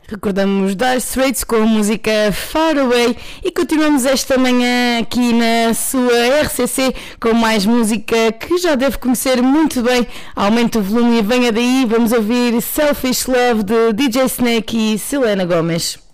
Recordamos Dire Straits com a música Far Away e continuamos esta manhã aqui na sua RCC com mais música que já deve conhecer muito bem. Aumente o volume e venha daí, vamos ouvir Selfish Love de DJ Snake e Selena Gomez.